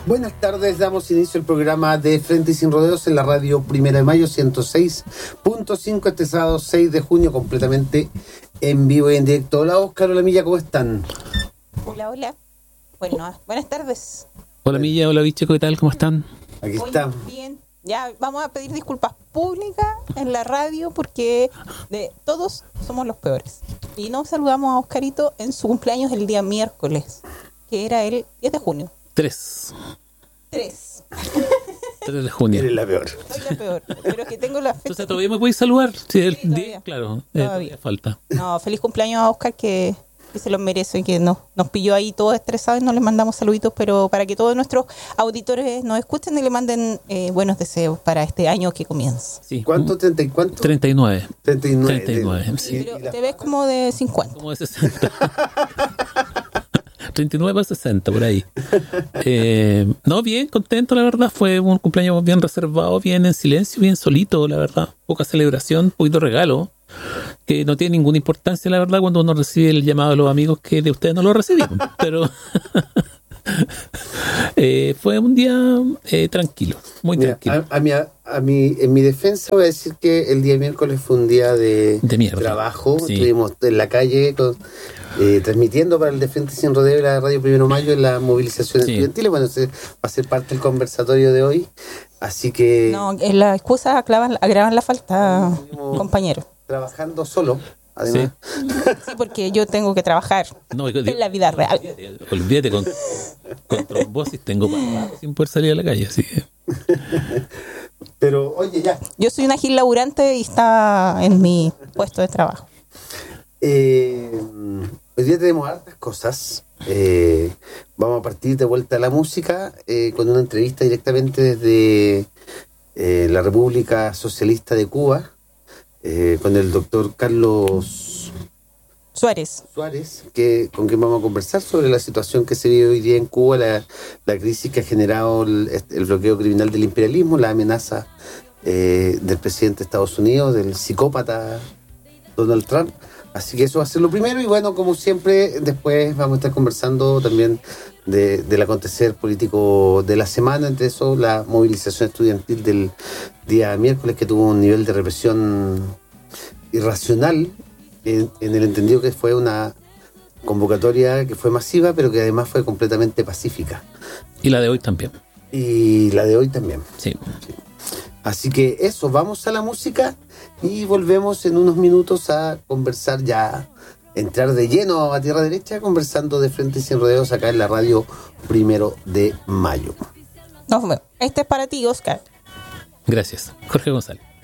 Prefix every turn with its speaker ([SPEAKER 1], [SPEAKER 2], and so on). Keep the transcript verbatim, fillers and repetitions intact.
[SPEAKER 1] Buenas tardes, damos inicio al programa de Frente y Sin Rodeos en la radio Primera de Mayo ciento seis punto cinco este sábado seis de junio, completamente en vivo y en directo. Hola Óscar, hola Milla, ¿cómo están?
[SPEAKER 2] Hola, hola. Bueno, buenas tardes.
[SPEAKER 3] Hola Milla, hola Bicheco, ¿qué tal? ¿Cómo están?
[SPEAKER 1] Aquí
[SPEAKER 2] Muy
[SPEAKER 1] estamos.
[SPEAKER 2] bien. Ya vamos a pedir disculpas públicas en la radio porque de todos somos los peores. Y nos saludamos a Oscarito en su cumpleaños el día miércoles, que era el diez de junio.
[SPEAKER 3] Tres.
[SPEAKER 2] Tres.
[SPEAKER 3] Tres de junio.
[SPEAKER 1] Eres la peor.
[SPEAKER 2] Soy la peor, pero es que tengo la fecha.
[SPEAKER 3] Entonces todavía me podéis saludar. Sí, el
[SPEAKER 2] Sí, todavía.
[SPEAKER 3] día, claro.
[SPEAKER 2] Todavía.
[SPEAKER 3] Eh, todavía falta.
[SPEAKER 2] No, feliz cumpleaños a Oscar, que, que se lo merece, que no, nos pilló ahí todos estresados y no les mandamos saluditos, pero para que todos nuestros auditores nos escuchen y le manden eh, buenos deseos para este año que comienza.
[SPEAKER 3] Sí.
[SPEAKER 1] ¿Cuánto? ¿Treinta y cuánto?
[SPEAKER 3] treinta y nueve.
[SPEAKER 1] Treinta y nueve.
[SPEAKER 3] treinta y nueve, sí.
[SPEAKER 2] Pero
[SPEAKER 1] Y la-
[SPEAKER 2] te ves como de cincuenta.
[SPEAKER 3] Como de sesenta. treinta y nueve a sesenta, por ahí. Eh, no, bien, contento, la verdad. Fue un cumpleaños bien reservado, bien en silencio, bien solito, la verdad. Poca celebración, poquito regalo, que no tiene ninguna importancia, la verdad, cuando uno recibe el llamado de los amigos que de ustedes no lo recibimos. Pero eh, fue un día eh, tranquilo, muy
[SPEAKER 1] Mira,
[SPEAKER 3] tranquilo.
[SPEAKER 1] a, a mi, a mi, en mi defensa voy a decir que el día miércoles fue un día de,
[SPEAKER 3] De mierda.
[SPEAKER 1] trabajo.
[SPEAKER 3] Sí.
[SPEAKER 1] Estuvimos en la calle con, eh, transmitiendo para el de Frente y Sin Rodeo y la radio Primero de Mayo en la movilización
[SPEAKER 3] Sí.
[SPEAKER 1] estudiantil. Bueno, se, va a ser parte del conversatorio de hoy. Así que
[SPEAKER 2] No, en la excusa agravan, agravan la falta,
[SPEAKER 1] Estuvimos
[SPEAKER 2] compañero.
[SPEAKER 1] trabajando solo, además.
[SPEAKER 2] Sí, porque yo tengo que trabajar
[SPEAKER 3] No, digo,
[SPEAKER 2] en la vida real.
[SPEAKER 3] olvídate, con, con trombosis tengo para sin poder salir a la calle, así que
[SPEAKER 1] Pero, oye, ya.
[SPEAKER 2] Yo soy una gil laburante y está en mi puesto de trabajo.
[SPEAKER 1] Eh, hoy día tenemos hartas cosas. Eh, vamos a partir de vuelta a la música eh, con una entrevista directamente desde eh, la República Socialista de Cuba eh, con el doctor Carlos
[SPEAKER 2] Suárez.
[SPEAKER 1] Suárez, que, con quien vamos a conversar sobre la situación que se vive hoy día en Cuba, la, la crisis que ha generado el, el bloqueo criminal del imperialismo, la amenaza eh, del presidente de Estados Unidos, del psicópata Donald Trump. Así que eso va a ser lo primero y bueno, como siempre, después vamos a estar conversando también de, del acontecer político de la semana, entre eso la movilización estudiantil del día miércoles que tuvo un nivel de represión irracional, en, en el entendido que fue una convocatoria que fue masiva, pero que además fue completamente pacífica.
[SPEAKER 3] y la de hoy también.
[SPEAKER 1] Y la de hoy también.
[SPEAKER 3] Sí.
[SPEAKER 1] Así que eso, vamos a la música y volvemos en unos minutos a conversar ya, entrar de lleno a tierra derecha, conversando de Frente y Sin Rodeos acá en la radio Primero de Mayo.
[SPEAKER 2] Nos vemos. Este es para ti, Oscar.
[SPEAKER 3] Gracias. Jorge González.